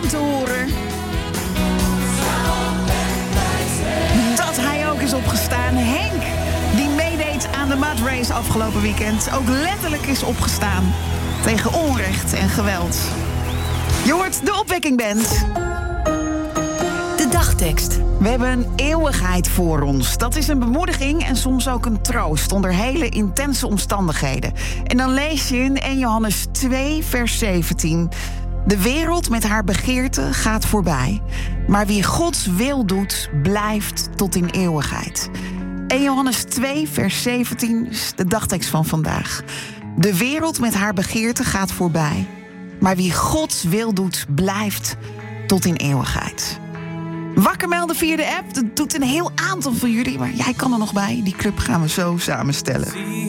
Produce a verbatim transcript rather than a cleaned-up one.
te horen dat hij ook is opgestaan. Henk, die meedeed aan de Mud Race afgelopen weekend, ook letterlijk is opgestaan tegen onrecht en geweld. Je hoort de Opwekkingband. De dagtekst. We hebben een eeuwigheid voor ons. Dat is een bemoediging en soms ook een troost onder hele intense omstandigheden. En dan lees je in eerste Johannes twee, vers zeventien... De wereld met haar begeerte gaat voorbij, maar wie Gods wil doet, blijft tot in eeuwigheid. eerste Johannes twee, vers zeventien is de dagtekst van vandaag. De wereld met haar begeerte gaat voorbij, maar wie Gods wil doet, blijft tot in eeuwigheid. Wakker melden via de app, dat doet een heel aantal van jullie, maar jij kan er nog bij. Die club gaan we zo samenstellen.